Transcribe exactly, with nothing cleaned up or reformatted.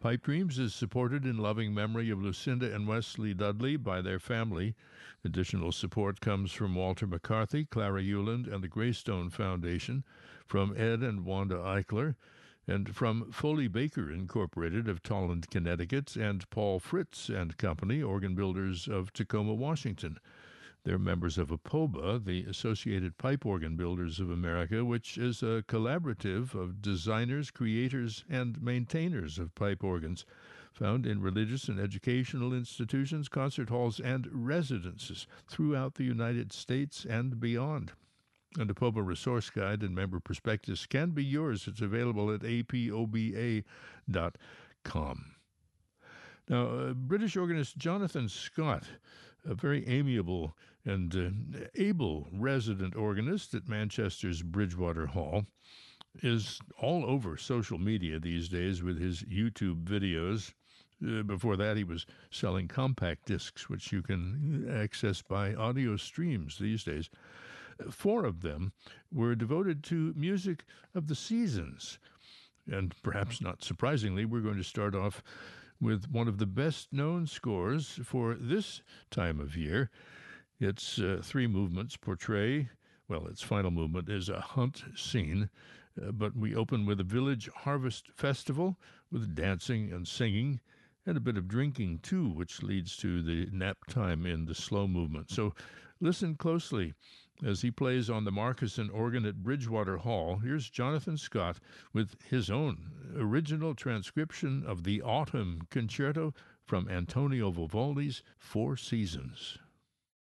Pipe Dreams is supported in loving memory of Lucinda and Wesley Dudley by their family. Additional support comes from Walter McCarthy, Clara Euland, and the Greystone Foundation, from Ed and Wanda Eichler, and from Foley Baker Incorporated of Tolland, Connecticut, and Paul Fritz and Company, organ builders of Tacoma, Washington. They're members of APOBA, the Associated Pipe Organ Builders of America, which is a collaborative of designers, creators, and maintainers of pipe organs, found in religious and educational institutions, concert halls, and residences throughout the United States and beyond. And a APOBA resource guide and member prospectus can be yours. It's available at a p o b a dot com. Now, uh, British organist Jonathan Scott, a very amiable and uh, able resident organist at Manchester's Bridgewater Hall, is all over social media these days with his YouTube videos. Uh, before that, he was selling compact discs, which you can access by audio streams these days. Four of them were devoted to music of the seasons. And perhaps not surprisingly, we're going to start off with one of the best-known scores for this time of year. Its uh, three movements portray, well, its final movement is a hunt scene, uh, but we open with a village harvest festival with dancing and singing, and a bit of drinking, too, which leads to the nap time in the slow movement. So listen closely as he plays on the Marcusson organ at Bridgewater Hall. Here's Jonathan Scott with his own original transcription of the Autumn Concerto from Antonio Vivaldi's Four Seasons.